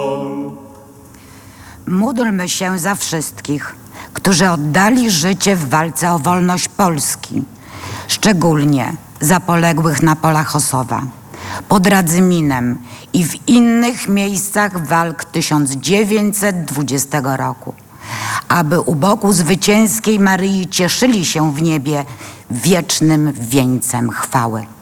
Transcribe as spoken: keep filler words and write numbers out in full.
Módlmy się za wszystkich, którzy oddali życie w walce o wolność Polski, szczególnie za poległych na polach Osowa, pod Radzyminem i w innych miejscach walk tysiąc dziewięćset dwudziestego roku, aby u boku zwycięskiej Maryi cieszyli się w niebie wiecznym wieńcem chwały.